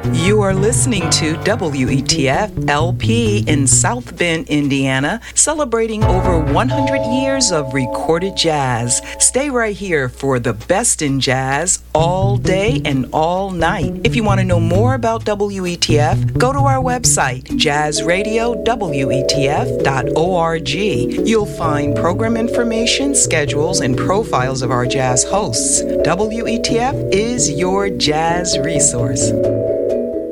You are listening to WETF LP in South Bend, Indiana, celebrating over 100 years of recorded jazz. Stay right here for the best in jazz all day and all night. If you want to know more about WETF, go to our website, jazzradiowetf.org. You'll find program information, schedules, and profiles of our jazz hosts. WETF is your jazz resource.